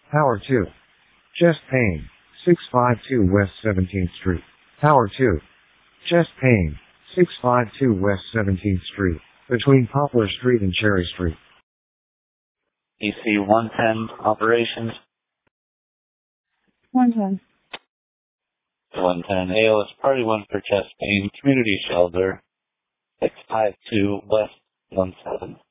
Tower 2. Chest pain. 652 West 17th Street. Tower 2. Chest pain. 652 West 17th Street. Between Poplar Street and Cherry Street. EC 110 operations. 110. 110 ALS Party 1 for chest pain. Community shelter. 652 West 17.